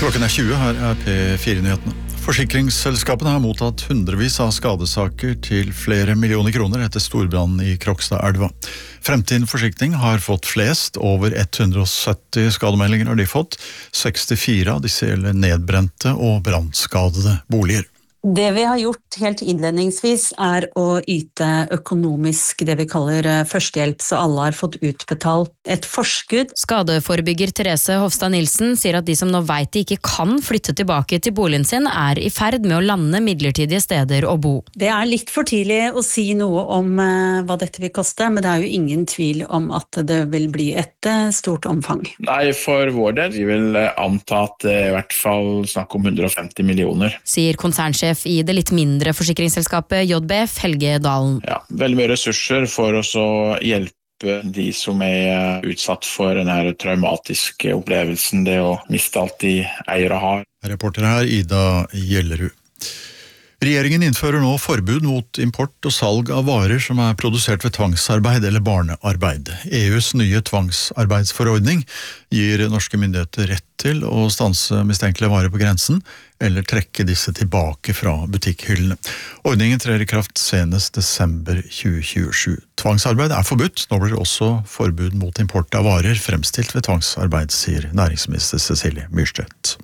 Klokken 20, her P4-nyhetene. Forsikringsselskapene har mottatt hundrevis av skadesaker til flere millioner kroner etter storbrannen i Krokstadelva. Fremtiden Forsikring har fått flest, over 170 skademeldinger har de fått. 64 av disse gjelder nedbrente og brannskadede boliger. Det vi har gjort helt innledningsvis å yte økonomisk det vi kaller førstehjelp, så alle har fått utbetalt et forskudd. Skadeforebygger Therese Hofstad Nilsen sier at de som nå vet de ikke kan flytte tilbake til boligen sin, I ferd med å lande midlertidige steder å bo. Det litt for tidlig å si noe om hva dette vil koste, men det jo ingen tvil om at det vil bli et stort omfang. Nei, for vår del, vi vil anta at det I hvert fall snakk om 150 millioner. Sier konsernsjef I det litt mindre forsikringsselskapet JBF, Helge Dalen. Ja, veldig mye ressurser for oss å hjelpe de som utsatt for denne traumatiske opplevelsen, det å miste alt de eier og har. Reporter her, Ida Gjellerud. Regjeringen innfører nå forbud mot import og salg av varer som produsert ved tvangsarbeid eller barnearbeid. EUs nye tvangsarbeidsforordning gir norske myndigheter rett til å stanse mistenkelige varer på grensen, eller trekke disse tilbake fra butikkhyllene. Ordningen trer I kraft senest desember 2027. Tvangsarbeid forbudt, nå blir det også forbud mot import av varer fremstilt ved tvangsarbeid, sier næringsminister Cecilie Myrstedt.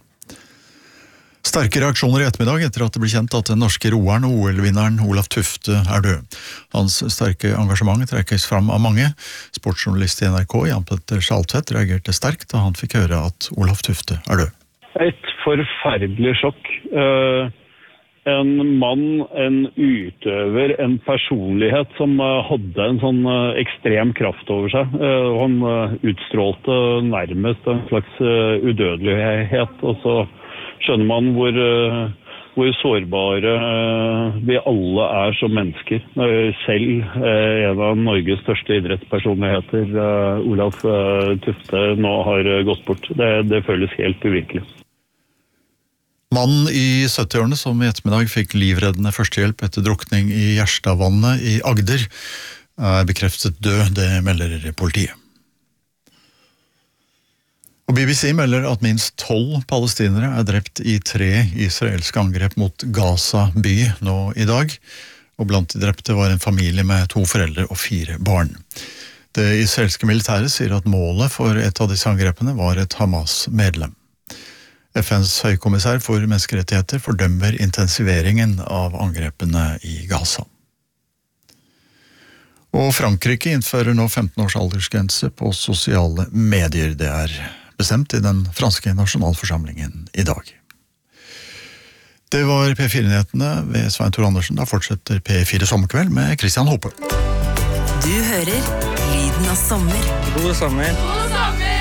Sterke reaksjoner I ettermiddag etter at det ble kjent at den norske roeren og OL-vinneren Olav Tufte død. Hans sterke engasjement trekkes fram av mange. Sportsjournalist I NRK, Jan Petter Saltvedt, reagerte sterkt da han fikk høre at Olav Tufte død. Et forferdelig sjokk. En mann, en utøver, en personlighet som hadde en sånn ekstrem kraft over seg. Han utstrålte nærmest en slags udødelighet, og så skjønner man hvor sårbare vi alle som mennesker. Selv en av Norges største idrettspersonligheter, Olav Tufte, nå har gått bort. Det føles helt uvirkelig. Mannen I 70-årene som I ettermiddag fikk livreddende førstehjelp etter drukning I Gjerstadvannet I Agder, bekreftet død, det melder politiet. Og BBC melder at minst 12 palestinere drept I 3 israelske angrep mot Gaza by nå I dag, og blant de drepte var en familie med 2 foreldre og 4 barn. Det israelske militæret sier at målet for et av disse angrepene var et Hamas-medlem. FNs høykommissær for menneskerettigheter fordømmer intensiveringen av angrepene I Gaza. Og Frankrike innfører nå 15 års aldersgrense på sosiale medier. Det bestemt I den franske nasjonalforsamlingen I dag. Det var P4-nyhetene ved Svein Tor Andersen. Da fortsetter P4 Sommerkveld med Christian Hope. Du hører Lyden av sommer. God sommer.